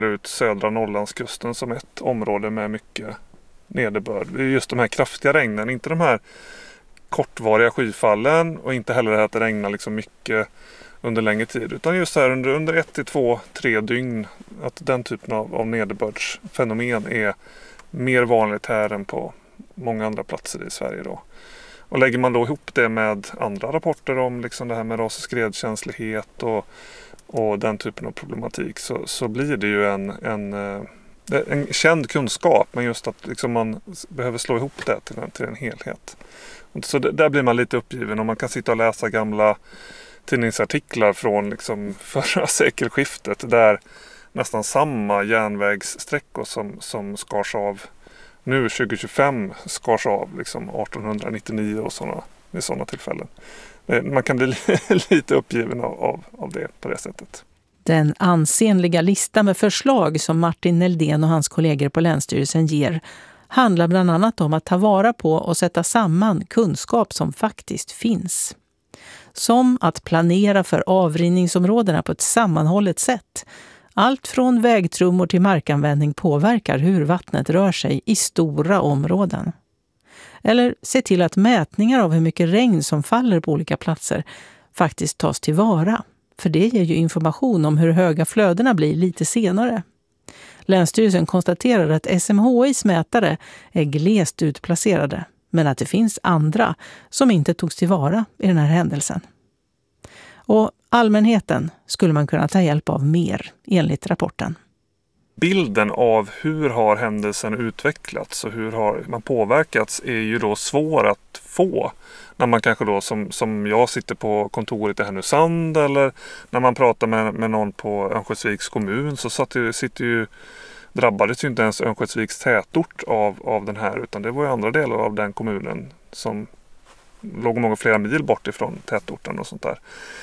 ut södra Norrlandskusten som ett område med mycket nederbörd. Det är just de här kraftiga regnen, inte de här kortvariga skyfallen och inte heller det här att det regnar liksom mycket under längre tid, utan just här under 1 till 2, 3 dygn, att den typen av nederbördsfenomen är mer vanligt här än på många andra platser i Sverige då. Och lägger man då ihop det med andra rapporter om liksom det här med ras- och skredkänslighet och den typen av problematik, så blir det ju en känd kunskap, men just att liksom man behöver slå ihop det till en helhet. Så där blir man lite uppgiven, och man kan sitta och läsa gamla tidningsartiklar från liksom förra sekelskiftet där nästan samma järnvägssträckor som skars av nu 2025 skars av liksom 1899 och vid sådana tillfällen. Man kan bli lite uppgiven av det på det sättet. Den ansenliga lista med förslag som Martin Neldén och hans kollegor på Länsstyrelsen ger handlar bland annat om att ta vara på och sätta samman kunskap som faktiskt finns. Som att planera för avrinningsområdena på ett sammanhållet sätt. Allt från vägtrummor till markanvändning påverkar hur vattnet rör sig i stora områden. Eller se till att mätningar av hur mycket regn som faller på olika platser faktiskt tas tillvara. För det ger ju information om hur höga flödena blir lite senare. Länsstyrelsen konstaterar att SMHIs mätare är glest utplacerade, men att det finns andra som inte togs tillvara i den här händelsen. Och allmänheten skulle man kunna ta hjälp av mer, enligt rapporten. Bilden av hur har händelsen utvecklats och hur har man påverkats är ju då svår att få när man kanske då som jag sitter på kontoret i Härnösand, eller när man pratar med någon på Örnsköldsviks kommun, så drabbades ju inte ens Örnsköldsviks tätort av den här, utan det var ju andra delar av den kommunen som låg många flera mil bort ifrån tätorten och sånt där.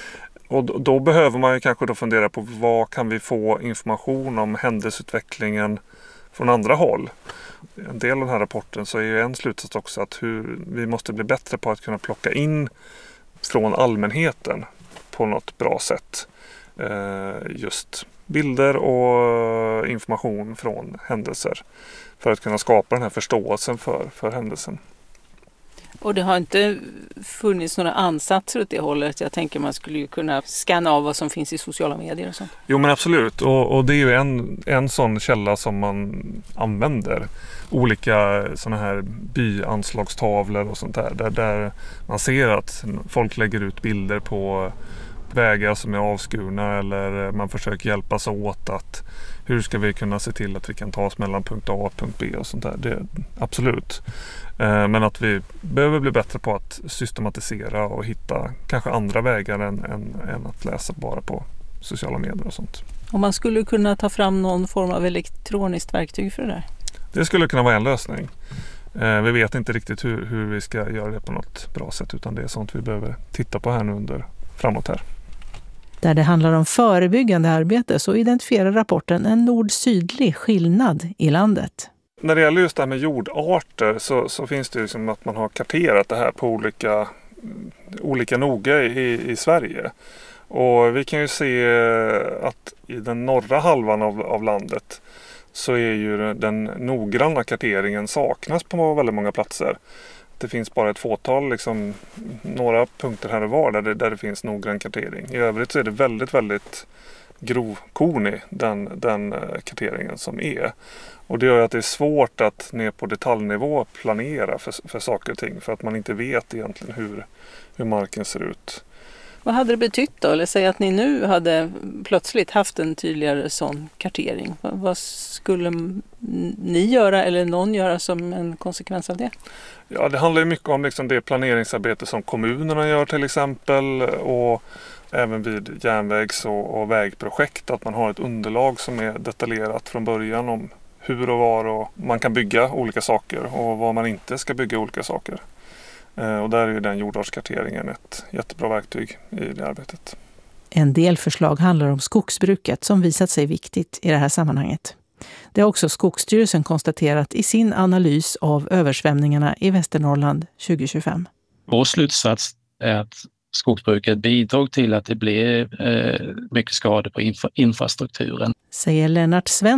Och då behöver man ju kanske då fundera på vad kan vi få information om händelseutvecklingen från andra håll. En del av den här rapporten så är ju en slutsats också att vi måste bli bättre på att kunna plocka in från allmänheten på något bra sätt. Just bilder och information från händelser för att kunna skapa den här förståelsen för händelsen. Och det har inte funnits några ansatser åt det hållet? Jag tänker man skulle ju kunna scanna av vad som finns i sociala medier och sånt. Jo, men absolut. Och det är ju en sån källa som man använder. Olika såna här byanslagstavlor och sånt där man ser att folk lägger ut bilder på vägar som är avskurna, eller man försöker hjälpas åt att hur ska vi kunna se till att vi kan ta oss mellan punkt A och punkt B och sånt där. Det, absolut. Men att vi behöver bli bättre på att systematisera och hitta kanske andra vägar än att läsa bara på sociala medier och sånt. Om man skulle kunna ta fram någon form av elektroniskt verktyg för det där? Det skulle kunna vara en lösning. Vi vet inte riktigt hur vi ska göra det på något bra sätt, utan det är sånt vi behöver titta på här nu framåt här. Där det handlar om förebyggande arbete så identifierar rapporten en nord-sydlig skillnad i landet. När det gäller just det här med jordarter så finns det ju som att man har karterat det här på olika noga i Sverige. Och vi kan ju se att i den norra halvan av landet så är ju den noggranna karteringen saknas på väldigt många platser. Det finns bara ett fåtal, liksom, några punkter här och var där det finns noggrann kartering. I övrigt så är det väldigt, väldigt grovkornig den karteringen som är. Och det gör att det är svårt att ner på detaljnivå planera för saker och ting, för att man inte vet egentligen hur marken ser ut. Vad hade det betytt då? Eller säg att ni nu hade plötsligt haft en tydligare sån kartering. Vad skulle ni göra eller någon göra som en konsekvens av det? Ja, det handlar ju mycket om liksom det planeringsarbete som kommunerna gör till exempel, och även vid järnvägs- och vägprojekt, att man har ett underlag som är detaljerat från början om hur och var och man kan bygga olika saker och var man inte ska bygga olika saker. Och där är ju den jordartskarteringen ett jättebra verktyg i det arbetet. En del förslag handlar om skogsbruket som visat sig viktigt i det här sammanhanget. Det har också Skogsstyrelsen konstaterat i sin analys av översvämningarna i Västernorrland 2025. Vår slutsats är att skogsbruket bidrog till att det blev mycket skador på infrastrukturen. Säger Lennart Svensson